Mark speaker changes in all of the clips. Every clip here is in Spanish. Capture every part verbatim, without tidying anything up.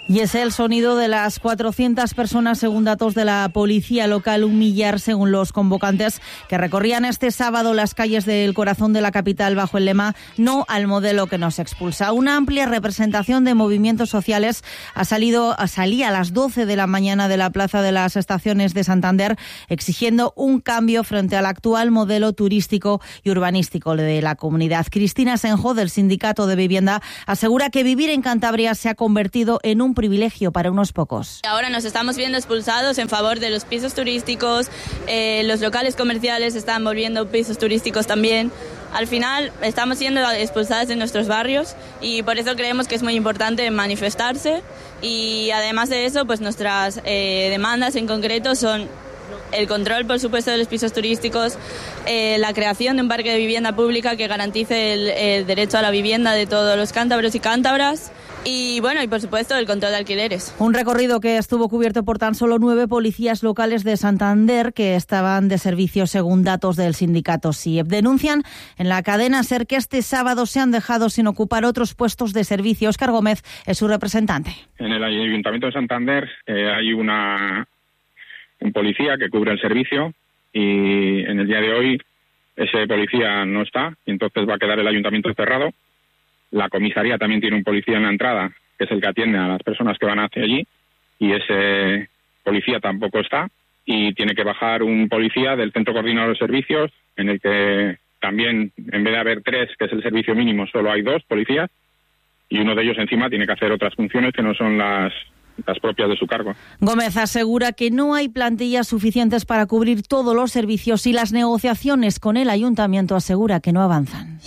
Speaker 1: Y es el sonido de las cuatrocientas personas, según datos de la policía local, un millar según los convocantes, que recorrían este sábado las calles del corazón de la capital bajo el lema "No al modelo que nos expulsa". Una amplia representación de movimientos sociales ha salido, salía a las doce de la mañana de la Plaza de las Estaciones de Santander, exigiendo un cambio frente al actual modelo turístico y urbanístico de la comunidad. Cristina Senjo, del Sindicato de Vivienda, asegura que vivir en Cantabria se ha convertido en un privilegio para unos pocos.
Speaker 2: Ahora nos estamos viendo expulsados en favor de los pisos turísticos, eh, los locales comerciales están volviendo pisos turísticos también. Al final estamos siendo expulsadas de nuestros barrios y por eso creemos que es muy importante manifestarse, y además de eso, pues nuestras eh, demandas en concreto son el control, por supuesto, de los pisos turísticos, eh, la creación de un parque de vivienda pública que garantice el, el derecho a la vivienda de todos los cántabros y cántabras. Y bueno, y por supuesto el control de alquileres.
Speaker 1: Un recorrido que estuvo cubierto por tan solo nueve policías locales de Santander que estaban de servicio, según datos del sindicato S I E P. Denuncian en la cadena SER que este sábado se han dejado sin ocupar otros puestos de servicio. Óscar Gómez es su representante.
Speaker 3: En el Ayuntamiento de Santander eh, hay una un policía que cubre el servicio, y en el día de hoy ese policía no está, y entonces va a quedar el ayuntamiento cerrado. La comisaría también tiene un policía en la entrada, que es el que atiende a las personas que van hacia allí, y ese policía tampoco está, y tiene que bajar un policía del Centro Coordinador de Servicios, en el que también, en vez de haber tres, que es el servicio mínimo, solo hay dos policías, y uno de ellos encima tiene que hacer otras funciones que no son las, las propias de su cargo.
Speaker 1: Gómez asegura que no hay plantillas suficientes para cubrir todos los servicios, y las negociaciones con el ayuntamiento asegura que no avanzan.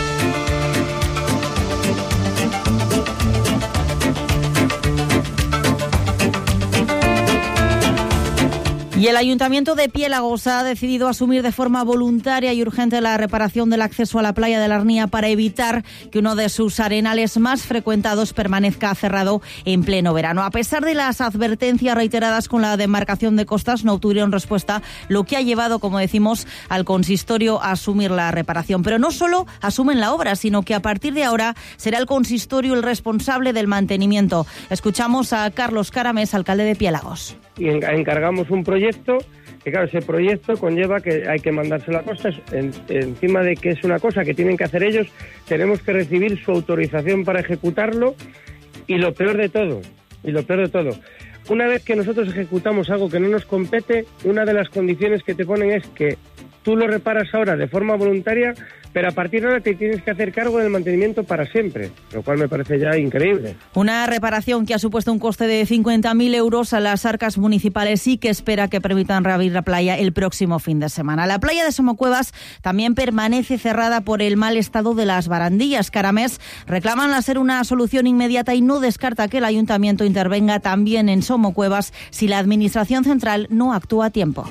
Speaker 1: Y el Ayuntamiento de Piélagos ha decidido asumir de forma voluntaria y urgente la reparación del acceso a la playa de la Arnia para evitar que uno de sus arenales más frecuentados permanezca cerrado en pleno verano. A pesar de las advertencias reiteradas con la demarcación de costas, no obtuvieron respuesta, lo que ha llevado, como decimos, al consistorio a asumir la reparación. Pero no solo asumen la obra, sino que a partir de ahora será el consistorio el responsable del mantenimiento. Escuchamos a Carlos Caramés, alcalde de Piélagos.
Speaker 4: Y encargamos un proyecto, que claro, ese proyecto conlleva que hay que mandárselo a costas, en, encima de que es una cosa que tienen que hacer ellos, tenemos que recibir su autorización para ejecutarlo, y lo peor de todo, y lo peor de todo, una vez que nosotros ejecutamos algo que no nos compete, una de las condiciones que te ponen es que tú lo reparas ahora de forma voluntaria, pero a partir de ahora te tienes que hacer cargo del mantenimiento para siempre, lo cual me parece ya increíble.
Speaker 1: Una reparación que ha supuesto un coste de cincuenta mil euros a las arcas municipales y que espera que permitan reabrir la playa el próximo fin de semana. La playa de Somocuevas también permanece cerrada por el mal estado de las barandillas. Caramés reclaman hacer una solución inmediata y no descarta que el ayuntamiento intervenga también en Somocuevas si la administración central no actúa a tiempo.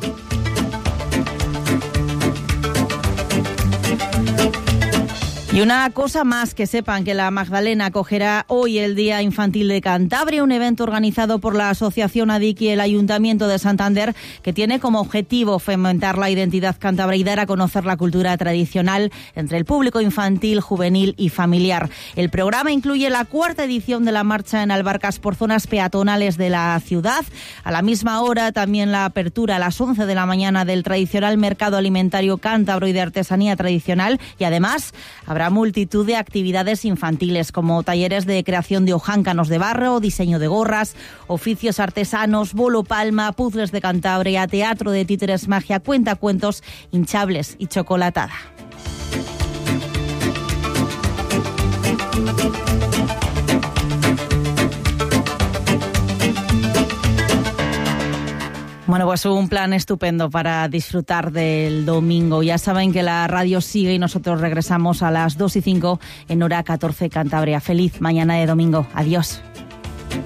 Speaker 1: Y una cosa más, que sepan que la Magdalena acogerá hoy el Día Infantil de Cantabria, un evento organizado por la Asociación A D I C y el Ayuntamiento de Santander, que tiene como objetivo fomentar la identidad cántabra y dar a conocer la cultura tradicional entre el público infantil, juvenil y familiar. El programa incluye la cuarta edición de la marcha en albarcas por zonas peatonales de la ciudad. A la misma hora también la apertura a las once de la mañana del tradicional mercado alimentario cántabro y de artesanía tradicional, y además habrá multitud de actividades infantiles como talleres de creación de hojáncanos de barro, diseño de gorras, oficios artesanos, bolo palma, puzzles de Cantabria, teatro de títeres, magia, cuentacuentos, hinchables y chocolatada. Bueno, pues un plan estupendo para disfrutar del domingo. Ya saben que la radio sigue y nosotros regresamos a las dos y cinco en hora catorce Cantabria. Feliz mañana de domingo. Adiós.